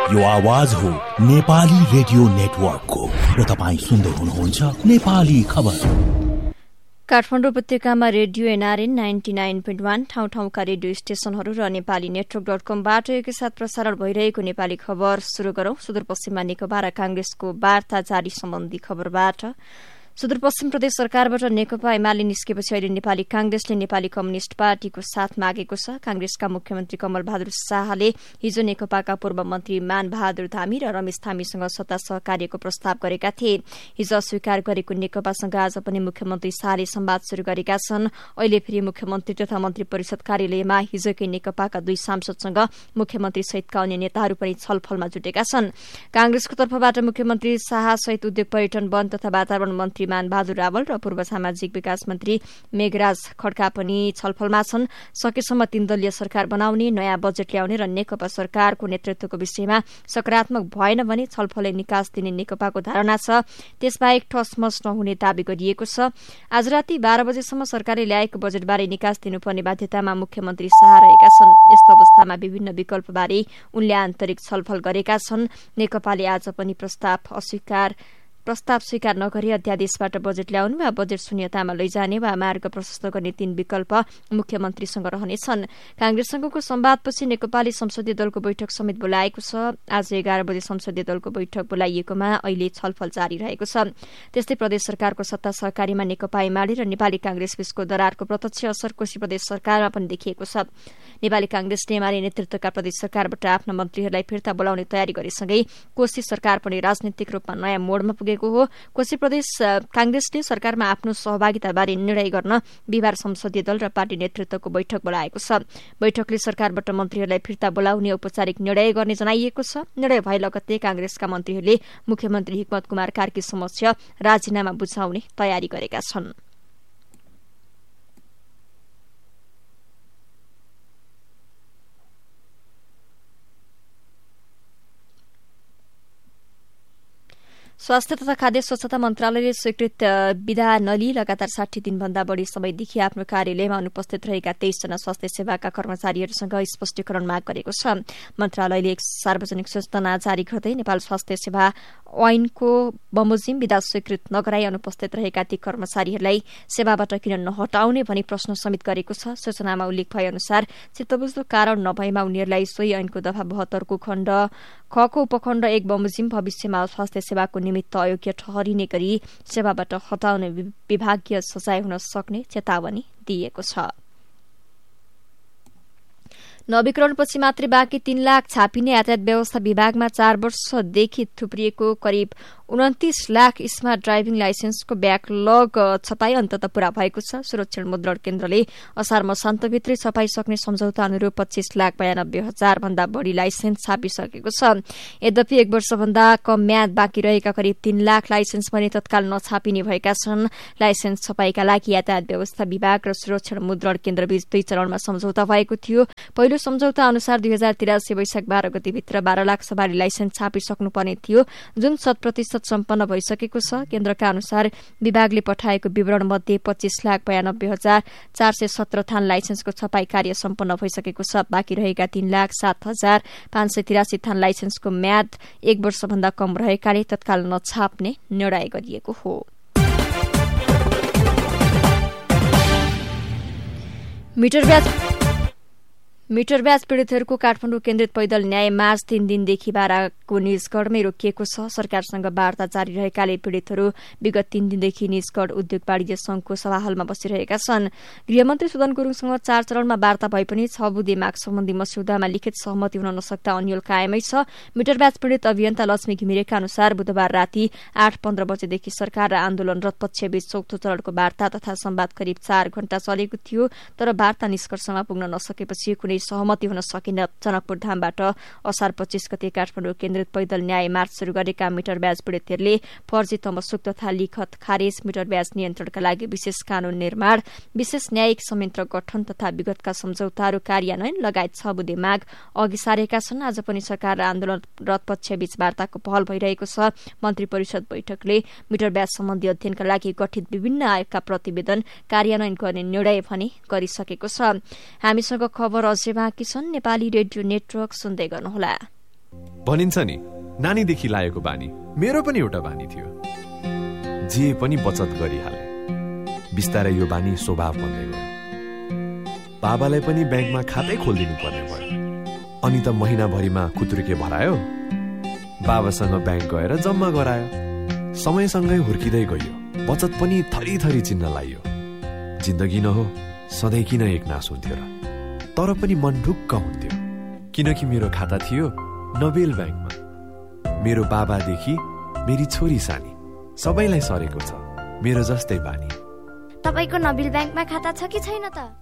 यो आवाज हो नेपाली रेडियो नेटवर्कको र तपाईं सुन्दै हुनुहुन्छ नेपाली खबर। काठमाडौँ उपत्यकामा रेडियो एनआरएन 99.1 ठाउँ-ठाउँका रेडियो स्टेशनहरू र नेपाली नेटवर्क.कमबाट एकैसाथ प्रसारण भइरहेको नेपाली खबर शुरू गरौं। सुदूरपश्चिममा नेकपा र कांग्रेसको वार्ता जारी सम्बन्धी खबरबाट। सुदूरपश्चिम प्रदेश सरकारबाट नेकपा एमाले निस्केपछि अहिले नेपाली कांग्रेसले नेपाली कम्युनिष्ट पार्टीको साथ मागेको छ। कांग्रेसका मुख्यमन्त्री कमल बहादुर शाहले हिजो नेकपाका पूर्व मन्त्री मान बहादुर धामी र रमेश थामीसँग सत्ता सहकार्यको प्रस्ताव गरेका थिए। हिजो अस्वीकार गरेको नेकपासँग आज पनि मुख्यमन्त्री शाहले संवाद शुरू गरेका छन्। अहिले फेरि मुख्यमन्त्री तथा मन्त्री परिषद कार्यालयमा हिजोकै नेकपाका 2 सांसदसँग मुख्यमन्त्री सहितका अन्य नेताहरू पनि छलफलमा जुटेका छन्। कांग्रेसको तर्फबाट मुख्यमन्त्री शाह सहित उद्योग पर्यटन वन तथा वातावरण मन्त्री मान बहादुर रावल र पूर्व सामाजिक विकास मन्त्री मेघराज खड्का पनि छलफलमा छन्। सकेसम्म 3 दलीय सरकार बनाउने, नयाँ बजेट ल्याउने र नेकपा सरकारको नेतृत्वको विषयमा सकारात्मक भएन भने छलफलले निकास दिने नेकपाको धारणा छ। त्यसबाहेक ठसमस नहुने दावी गरिएको छ। आज राति 12 बजेसम्म सरकारले ल्याएको बजेटबारे निकास दिनुपर्ने बाध्यतामा मुख्यमन्त्री शाह रहेका छन्। यस्तो अवस्थामा विभिन्न विकल्पबारे उनले आन्तरिक छलफल गरेका छन्। नेकपाले आज पनि प्रस्ताव स्वीकार नगरी अध्यादेशबाट बजेट ल्याउनु वा बजेट शून्यतामा लैजाने वा मार्ग प्रशस्त गर्ने 3 विकल्प मुख्यमन्त्रीसँग रहनेछन्। कांग्रेससँगको संवादपछि नेकपाले संसदीय दलको बैठक समेत बोलाएको छ। आज 11 बजे संसदीय दलको बैठक बोलाइएकोमा अहिले छलफल जारी रहेको छ। त्यस्तै प्रदेश सरकारको सत्ता सहकारीमा नेकपा एमाले र नेपाली कांग्रेस बीचको दरारको प्रत्यक्ष असर कोशी प्रदेश सरकारमा पनि देखिएको छ। नेपाली कांग्रेसले एमाले नेतृत्वका प्रदेश सरकारबाट आफ्ना मन्त्रीहरूलाई फिर्ता बोलाउने तयारी गरेसँगै कोशी सरकार पनि राजनीतिक रूपमा नयाँ मोडमा पुगेको हो। कोशी प्रदेश कांग्रेसले सरकारमा आफ्नो सहभागिताबारे निर्णय गर्न बिहिबार संसदीय दल र पार्टी नेतृत्वको बैठक बोलाएको छ। बैठकले सरकारबाट मन्त्रीहरूलाई फिर्ता बोलाउने औपचारिक निर्णय गर्ने जनाइएको छ। निर्णय भए लगत्तै कांग्रेसका मन्त्रीहरूले मुख्यमन्त्री हिक्मत कुमार कार्की समक्ष राजीनामा बुझाउने तयारी गरेका छन्। स्वास्थ्य तथा खाद्य स्वच्छता मन्त्रालयले स्वीकृत विधा नलिई लगातार 60 दिनभन्दा बढ़ी समयदेखि आफ्नो कार्यालयमा अनुपस्थित रहेका 23 जना स्वास्थ्य सेवाका कर्मचारीहरूसँग स्पष्टीकरण माग गरेको छ। मन्त्रालयले एक सार्वजनिक सूचना जारी गर्दै नेपाल स्वास्थ्य सेवा ऐनको बमोजिम विधा स्वीकृत नगराई अनुपस्थित रहेका ती कर्मचारीहरूलाई सेवाबाट किन नहटाउने भनी प्रश्न समेत गरेको छ। सूचनामा उल्लेख भए अनुसार चित्तबुझ्दो कारण नभएमा उनीहरूलाई सोही ऐनको दफा 72 को खण्ड खको उपखण्ड 1 बमोजिम भविष्यमा स्वास्थ्य सेवाको निमित्त अयोग्य ठहरिने गरी सेवाबाट हटाउने विभागीय सजाय हुन सक्ने चेतावनी दिएको छ। नवीकरणपछि मात्रै बाँकी 3 लाख छापिने यातायात व्यवस्था विभागमा 4 वर्षदेखि थुप्रिएको करिब 29 लाख स्मार्ट ड्राइभिङ लाइसेन्सको ब्याकलग छपाई अन्तत पूरा भएको छ। सुरक्षण मुद्रण केन्द्रले असार मसान्तभित्रै छपाई सक्ने सम्झौता अनुरूप 25,92,000 भन्दा बढ़ी लाइसेन्स छापिसकेको छ। यद्यपि 1 वर्षभन्दा कम म्याद बाँकी रहेका करिब 3 लाख लाइसेन्स पनि तत्काल नछापिने भएका छन्। लाइसेन्स छपाईका लागि यातायात व्यवस्था विभाग र सुरक्षण मुद्रण केन्द्रबीच 2 चरणमा सम्झौता भएको थियो। पहिलो सम्झौता अनुसार 2083 वैशाख 12 गतेभित्र 12 लाख सवारी लाइसेन्स छापिसक्नुपर्ने थियो, जुन 100% सम्पन्न भइसकेको छ। केन्द्रका अनुसार विभागले पठाएको विवरण मध्ये 25,92,417 थान लाइसेन्सको छपाई कार्य सम्पन्न भइसकेको छ। बाँकी रहेका 3,07,583 थान लाइसेन्सको म्याद 1 वर्षभन्दा कम रहेकाले तत्काल नछाप्ने निर्णय गरिएको हो। मिटर ब्याज पीड़ितहरूको काठमाडौँ केन्द्रित पैदल न्याय मार्च 3 दिनदेखि बाराको निजगढ़मै रोकिएको छ। सरकारसँग वार्ता जारी रहेकाले पीड़ितहरू विगत 3 दिनदेखि निजगढ़ उद्योग वाणिज्य संघको सभाहलमा बसिरहेका छन्। गृहमन्त्री सुदन गुरूङसँग 4 चरणमा वार्ता भए पनि 6 बुँदे माग सम्बन्धी मस्यौदामा लिखित सहमति हुन नसक्दा अन्यल कायमै छ। मिटर ब्याज पीड़ित अभियन्ता लक्ष्मी घिमिरेका अनुसार बुधबार राति 8:15 बजेदेखि सरकार र आन्दोलनरत पक्षबीच चौथो चरणको वार्ता तथा संवाद करिब 4 घण्टा चलेको थियो, तर वार्ता निष्कर्षमा पुग्न नसकेपछि कुनै सहमति हुन सकिन। जनकपुर धामबाट असार 25 गते काठमाडौँ केन्द्रित पैदल न्याय मार्च शुरू गरेका मिटर ब्याज पीड़ितहरूले फर्जी तमसुक तथा लिखत खारेज, मिटर ब्याज नियन्त्रणका लागि विशेष कानून निर्माण, विशेष न्यायिक संयन्त्र गठन तथा विगतका सम्झौताहरू कार्यान्वयन लगायत 6 बुँदे माग अघि सारेका छन्। आज पनि सरकार र आन्दोलनरत पक्षबीच वार्ताको पहल भइरहेको छ। मन्त्री परिषद बैठकले मिटर ब्याज सम्बन्धी अध्ययनका लागि गठित विभिन्न आयोगका प्रतिवेदन कार्यान्वयन गर्ने निर्णय भने गरिसकेको छ। हामीसँग खबर अझै बाँकी छन्। नेपाली रेडियो नेटवर्क सुन्दै गर्नुहोला। भनिन्छ नि, नानीदेखि लागेको बानी। मेरो पनि एउटा बानी थियो, जे पनि बचत गरिहाले। बिस्तारै यो बानी स्वभाव बन्दै गयो। बाबालाई पनि ब्याङ्कमा खातै खोलिदिनु पर्ने भयो। अनि त महिनाभरिमा खुत्रुके भरायो, बाबासँग ब्याङ्क गएर जम्मा गरायो। समयसँगै हुर्किँदै गयो, बचत पनि थरी थरी चिन्न लाग्यो। जिन्दगी न हो, सधैँ किन एक नास हुन्थ्यो र? तर पनि मन ढुक्क हुन्थ्यो, किनकि मेरो खाता थियो नोबेल ब्याङ्कमा। मेरो बाबादेखि मेरी छोरी सानी सबैलाई सरेको छ मेरो जस्तै बानी। तपाईको नोबेल ब्याङ्कमा खाता छ कि छैन त?